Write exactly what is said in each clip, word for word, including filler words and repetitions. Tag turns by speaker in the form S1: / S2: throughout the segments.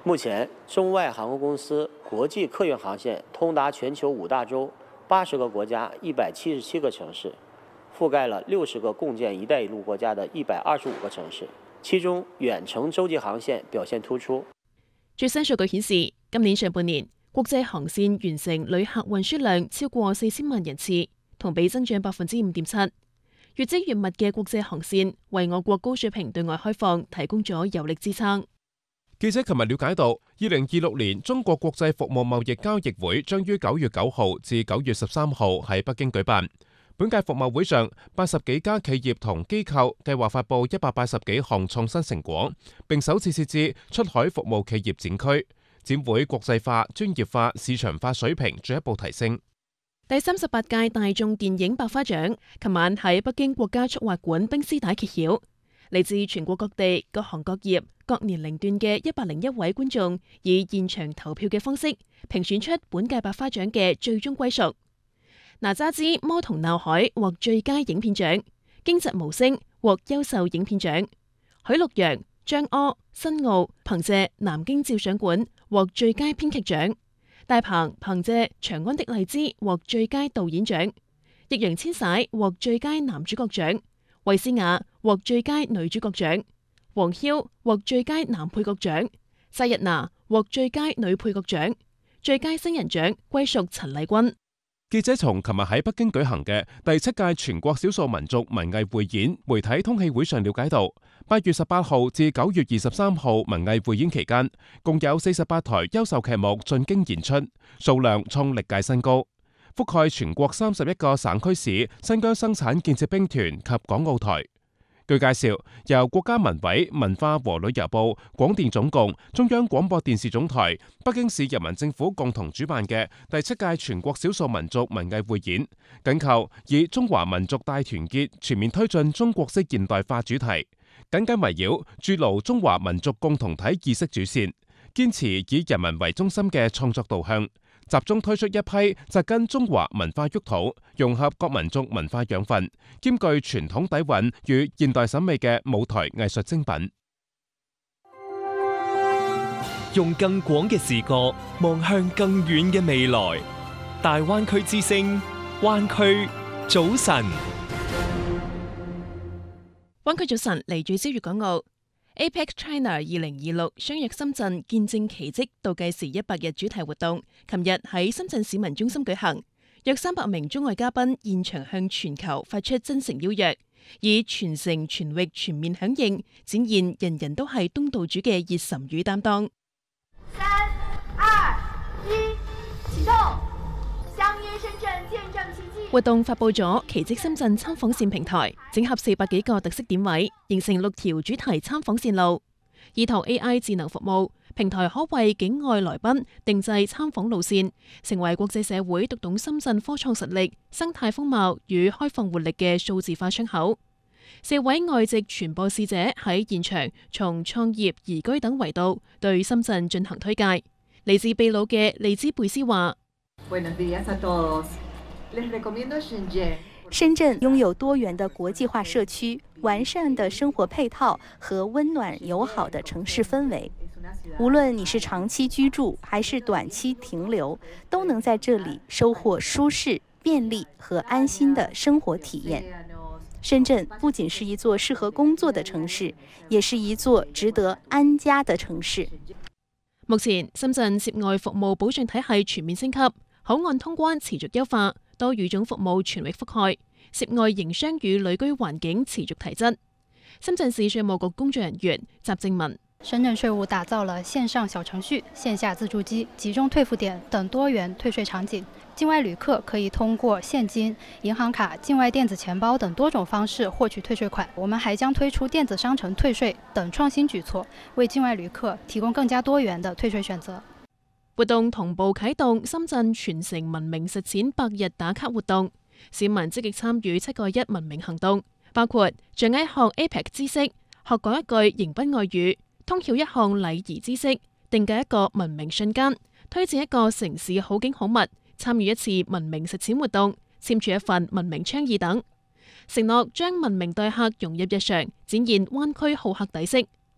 S1: 目前，中外航空公司国际客运航线通达全球五大洲、八十个国家、一百七十七个城市，覆蓋了六十個共建“一帶一路”國家的一百二十五個城市，其中遠程洲際航線表現突出。
S2: 最新數據顯示，今年上半年國際航線完成旅客運輸量超過四千萬人次，同比增長百分之五點七。越積越密嘅國際航線為我國高水平對外開放提供咗有力支撐。
S3: 記者琴日了解到，二零二六年中國國際服務貿易交易會將於九月九號至九月十三號喺北京舉辦。本屆服貿會上，八十幾家企業同機構計劃發布一百八十幾項創新成果，並首次設置出海服務企業展區，展會國際化、專業化、市場化水平進一步提升。
S2: 第三十八屆大眾電影百花獎，琴晚喺北京國家速滑館冰絲帶揭曉，嚟自全國各地、各行各業、各年齡段嘅一百零一位觀眾，以現場投票嘅方式評選出本屆百花獎嘅最終歸屬。哪吒之魔童鬧海獲最佳影片獎，驚蟄無聲獲優秀影片獎。許陸陽、張柯、申奧憑借南京照相館獲最佳編劇獎，大鵬憑借長安的荔枝獲最佳導演獎，易烊千璽獲最佳男主角獎，衛詩雅獲最佳女主角獎，黃驍獲最佳男配角獎，薩日娜獲最佳女配角獎，最佳新人獎歸屬陳麗君。
S3: 記者從琴日喺北京舉行嘅第七屆全國少數民族文藝匯演媒體通氣會上了解到，八月十八號至九月二十三號文藝匯演期間，共有四十八台優秀劇目進京演出，數量創歷屆新高，覆蓋全國三十一個省區市新疆生產建設兵團及港澳台。據介紹，由國家文委、文化和旅遊部、廣電總局、中央廣播電視總台、北京市人民政府共同主辦嘅第七屆全國少數民族文藝匯演，緊扣以中華民族大團結全面推進中國式現代化主題，緊緊圍繞築牢中華民族共同體意識主線，堅持以人民為中心嘅創作導向，集中推出一批扎根中華文化沃土、融合各民族文化養分、兼具傳統底蘊與現代審美嘅舞台藝術精品。
S4: 用更廣嘅視角望向更遠嘅未來。大灣區之聲，灣區早晨。
S2: 灣區早晨嚟聚焦粵港澳。A P E C China 二零二六相約深圳見證奇蹟倒計時一百日主題活動，琴日喺深圳市民中心舉行，約三百名中外嘉賓現場向全球發出真誠邀約，以全城全域全面響應，展現人人都係東道主嘅熱忱與擔當。
S5: 三、二、一，啟動！相約深圳見證奇蹟。
S2: 活動發佈咗奇蹟深圳參訪線平台，整合四百幾個特色點位，形成六條主題參訪線路。依託 A I 智能服務，平台可為境外來賓定製參訪路線，成為國際社會讀懂深圳科創實力、生態風貌與開放活力嘅數字化窗口。四位外籍傳播使者喺現場從創業、移居等維度對深圳進行推介。嚟自秘魯嘅利茲貝斯話：
S6: 深圳擁有多元的國際化社區、完善的生活配套和溫暖友好的城市氛圍。無論你是長期居住還是短期停留，都能在這裡收穫舒適、便利和安心的生活體驗。深圳不僅是一座適合工作的城市，也是一座值得安家的城市。
S2: 目前，深圳涉外服務保障體系全面升級，口岸通關持續優化，多語種服務全域覆蓋，涉外營商與旅居環境持續提質。深圳市稅務局工作人員習正文：
S7: 深圳稅務打造了線上小程序、線下自助機、集中退付點等多元退稅場景。境外旅客可以通過現金、銀行卡、境外電子錢包等多種方式獲取退稅款。我們還將推出電子商城退稅等創新舉措，為境外旅客提供更加多元的退稅選擇。
S2: 活動同步啟動深圳全城文明實踐百日打卡活動，市民積極參與七個一文明行動，包括掌握一項 A P E C 知識、學講一句迎賓外語、通曉一項禮儀知識、定格一個文明瞬間、推薦一個城市好景好物、參與一次文明實踐活動、簽署一份文明倡議等，承諾將文明待客融入日常，展現灣區好客底色。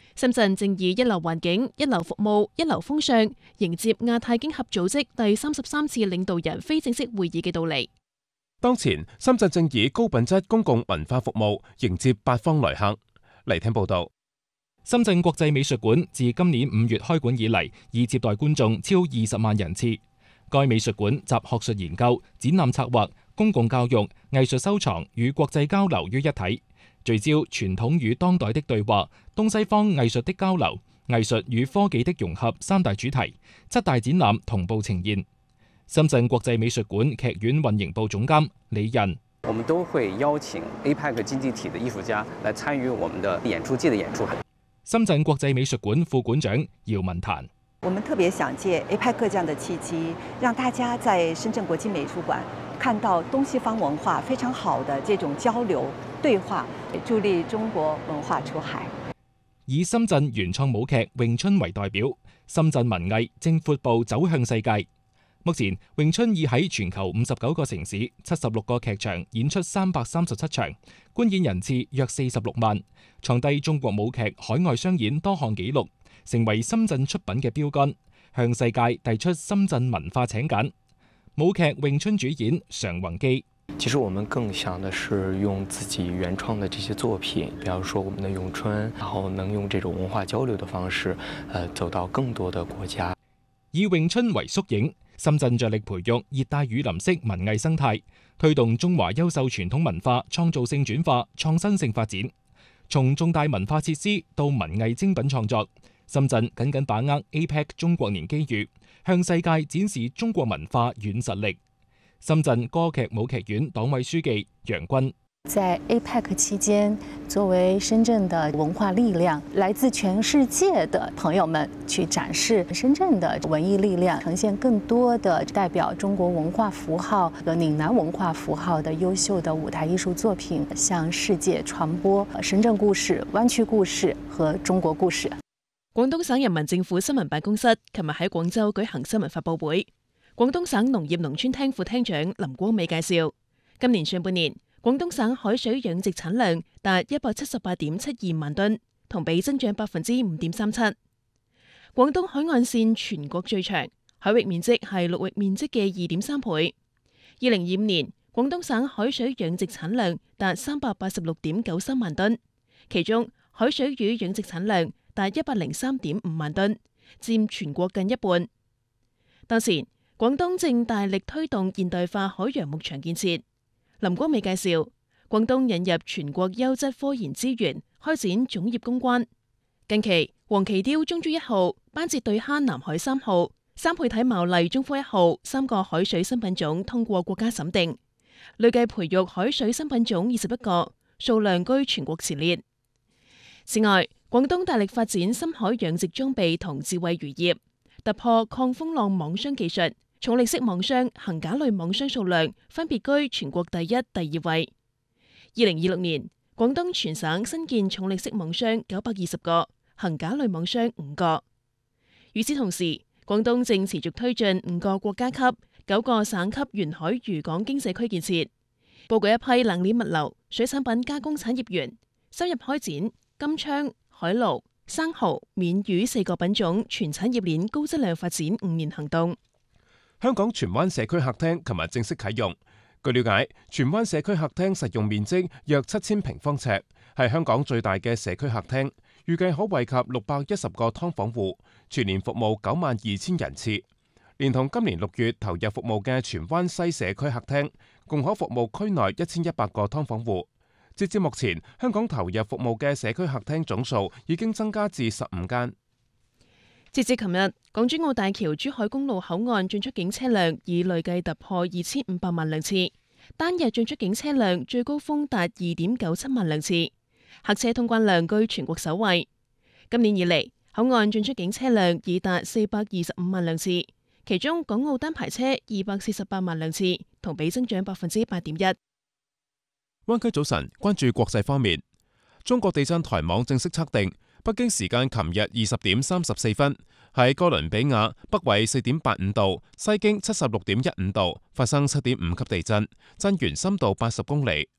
S2: 深圳正以一流環境、一流服務、一流風尚迎接亞太經合組織第三十三次領導人非正式會議嘅到嚟。
S3: 當前，深圳正以高品質公共文化服務迎接八方來客。嚟聽報道。
S8: 深圳國際美術館自今年五月開館以嚟，已接待觀眾超二十萬人次。該美術館集學術研究、展覽策劃、公共教育、藝術收藏與國際交流於一體，聚焦傳統與當代的對話、東西方藝術的交流、藝術與科技的融合三大主題，七大展覽同步呈現。深圳國際美術館劇院運營部總監李仁：
S9: 我們都會邀請 A P E C 經濟體的藝術家來參與我們的演出季的演出。
S8: 深圳國際美術館副館長姚文壇：
S10: 我們特別想借 A P E C 這樣的契機，讓大家在深圳國際美術館看到東西方文化非常好的這種交流對話，助力中國文化出海。
S8: 以深圳原創舞劇《詠春》為代表，深圳文藝正闊步走向世界。目前，詠春已喺全球五十九個城市、七十六個劇場演出三百三十七場，觀演人次約四十六萬，創低中國舞劇海外商演多項紀錄，成為深圳出品嘅標杆，向世界遞出深圳文化請柬。舞劇詠春主演常宏基：
S11: 其實我們更想的是用自己原創的這些作品，比方說我們的詠春，然後能用這種文化交流的方式，呃，走到更多的國家。
S8: 以詠春為縮影，深圳着力培育熱帶雨林式文藝生態，推動中華優秀傳統文化創造性轉化、創新性發展。從重大文化設施到文藝精品創作，深圳緊緊把握 A P E C 中國年機遇，向世界展示中國文化軟實力。深圳歌劇舞劇院黨委書記楊軍：
S12: 在 A P E C 期間，作為深圳的文化力量，來自全世界的朋友們去展示深圳的文藝力量，呈現更多的代表中國文化符號和嶺南文化符號的優秀的舞台藝術作品，向世界傳播深圳故事、灣區故事和中國故事。
S2: 廣東省人民政府新聞辦公室琴日喺廣州舉行新聞發佈會，廣東省農業農村廳副廳長林光美介紹，今年上半年，廣東省海水養殖產量達一百七十八點七二萬噸，同比增長百分之五點三七。廣東海岸線全國最長，海域面積係陸域面積嘅二點三倍。二零二五年，廣東省海水養殖產量達三百八十六點九三萬噸，其中海水魚養殖產量達一百零三點五萬噸，佔全國近一半。當前，廣東正大力推動現代化海洋牧場建設。林光美介紹，廣東引入全國優質科研資源，開展種業攻關。近期，黃鰭鯛中珠一號、斑節對蝦南海三號、三倍體毛麗中科一號三個海水新品種通過國家審定，累計培育海水新品種二十一個，數量居全國前列。此外，廣東大力發展深海養殖裝備同智慧漁業，突破抗風浪網箱技術。重力式網箱、桁架類網箱數量分別居全國第一、第二位。二零二六年，廣東全省新建重力式網箱九百二十個，桁架類網箱五個。與此同時，廣東正持續推進五個國家級、九個省級沿海漁港經社區建設，布局一批冷鏈物流、水產品加工產業園，深入開展金槍、海鱸、生蠔、免魚四個品種全產業鏈高質量發展五年行動。
S3: 香港荃灣社區客廳琴日正式啟用。據了解，荃灣社區客廳實用面積約七千平方尺，係香港最大嘅社區客廳，預計可惠及六百一十個劏房戶，全年服務九萬二千人次。連同今年六月投入服務嘅荃灣西社區客廳，共可服務區內一千一百個劏房戶。截至目前，香港投入服務嘅社區客廳總數已經增加至十五間。
S2: 截至琴日，港珠澳大橋珠海公路口岸進出境車輛已累計突破二千五百萬輛次，單日進出境車輛最高峰達二點九七萬輛次，客車通關量居全國首位。今年以嚟，口岸進出境車輛已達四百二十五萬輛次，其中港澳單牌車二百四十八萬輛次，同比增長百分之八點一。
S3: 灣區早晨，關注國際方面，中國地震台網正式測定。北京時間琴日二十點三十四分，喺哥倫比亞北緯四點八五度、西經七十六點一五度發生七點五級地震，震源深度八十公里。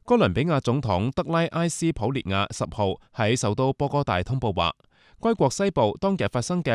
S3: 哥倫比亞總統德拉埃斯普列亞十號喺首都波哥大通報話，該國西部當日發生嘅